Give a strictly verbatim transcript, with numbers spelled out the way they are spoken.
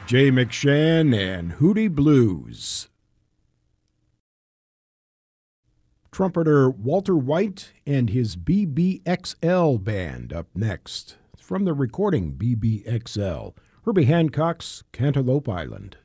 Jay McShann and Hootie Blues. Trumpeter Walter White and his B B X L band up next. From the recording B B X L, Herbie Hancock's Cantaloupe Island.